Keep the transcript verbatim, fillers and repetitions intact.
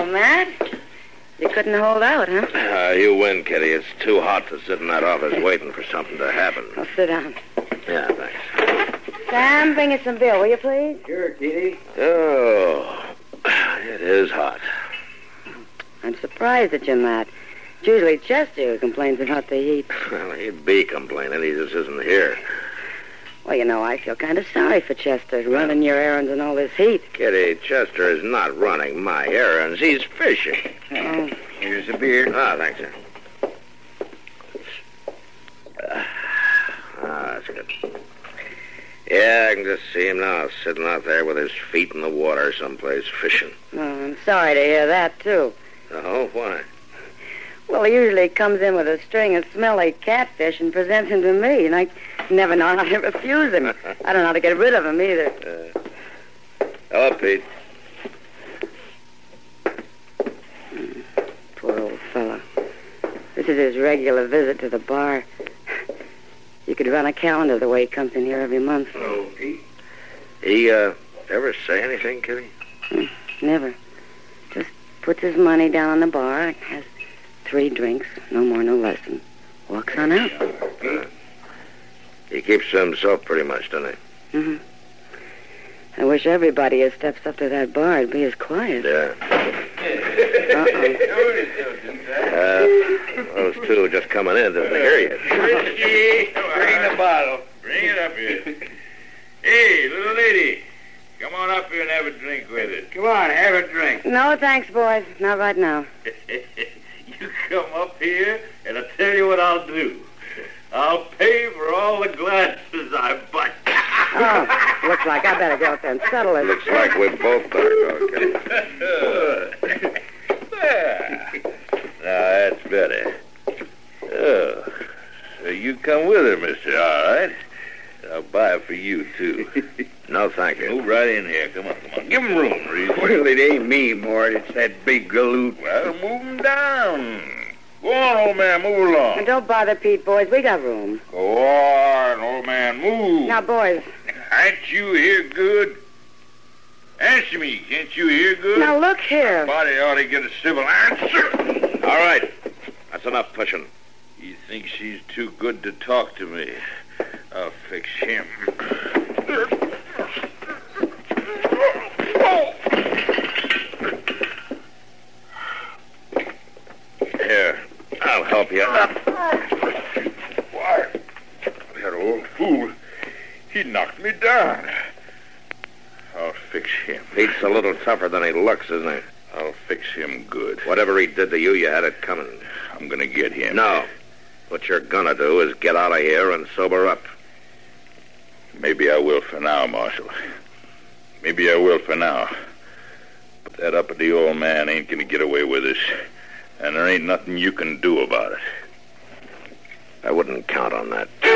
Matt. You couldn't hold out, huh? Uh, you win, Kitty. It's too hot to sit in that office waiting for something to happen. Well, sit down. Yeah, thanks. Sam, bring us some beer, will you, please? Sure, Kitty. Oh, it is hot. I'm surprised at you, Matt. It's usually Chester who complains about the heat. Well, he'd be complaining. He just isn't here. Well, you know, I feel kind of sorry for Chester, running your errands in all this heat. Kitty, Chester is not running my errands. He's fishing. Oh. Here's a beer. Ah, thanks, sir. Ah, that's good. Yeah, I can just see him now, sitting out there with his feet in the water someplace fishing. Oh, I'm sorry to hear that, too. Oh, why? Well, he usually comes in with a string of smelly catfish and presents him to me, and I never know how to refuse him. I don't know how to get rid of him, either. Uh, hello, Pete. Mm, poor old fella. This is his regular visit to the bar. You could run a calendar the way he comes in here every month. Hello, Pete. He, uh, ever say anything, Kitty? Mm, never. Just puts his money down on the bar, has three drinks, no more, no less, and walks on out. Uh, he keeps to himself pretty much, doesn't he? Mm-hmm. I wish everybody who steps up to that bar would be as quiet. Yeah. Uh-oh. Uh, those two are just coming in to hear you. Richie, bring the bottle. Bring it up here. Hey, little lady, come on up here and have a drink with us. Come on, have a drink. No, thanks, boys. Not right now. You come up here, and I'll tell you what I'll do. I'll pay for all the glasses I buy. Oh, looks like I better go up there and settle it. Looks like we both better go, Kitty. Now, that's better. Oh, so you come with her, mister, all right? I'll buy it for you, too. No, thank you. Move right in here. Come on, come on. Give him room, Reese. Well, it ain't me, Mort. It's that big galoot. Well, move him down. Go on, old man, move along. And don't bother Pete, boys. We got room. Go on, old man, move. Now, boys. Can't you hear good? Answer me, can't you hear good? Now, look here. Body ought to get a civil answer. All right. That's enough pushing. You think she's too good to talk to me? I'll fix him. Here, I'll help you up. Why, that old fool, he knocked me down. I'll fix him. Pete's a little tougher than he looks, isn't he? I'll fix him good. Whatever he did to you, you had it coming. I'm gonna get him. No. What you're gonna do is get out of here and sober up. Maybe I will for now, Marshal. Maybe I will for now. But that uppity old man ain't gonna get away with this. And there ain't nothing you can do about it. I wouldn't count on that.